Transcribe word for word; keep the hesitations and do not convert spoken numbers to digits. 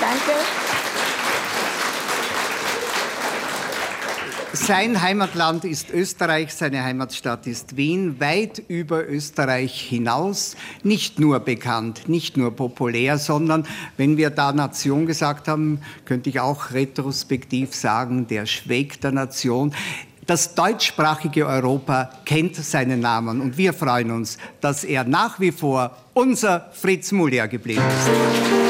Danke. Sein Heimatland ist Österreich, seine Heimatstadt ist Wien, weit über Österreich hinaus, nicht nur bekannt, nicht nur populär, sondern, wenn wir da Nation gesagt haben, könnte ich auch retrospektiv sagen, der Schwäg der Nation. Das deutschsprachige Europa kennt seinen Namen und wir freuen uns, dass er nach wie vor unser Fritz Muliar geblieben ist.